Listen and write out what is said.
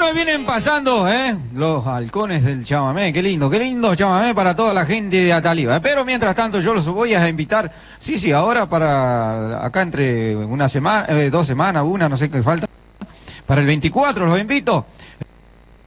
Bueno, vienen pasando, los halcones del chamamé. Qué lindo chamamé para toda la gente de Ataliva. Pero mientras tanto yo los voy a invitar, sí, ahora para acá entre una semana, 2 semanas, una, no sé qué falta. Para el 24 los invito.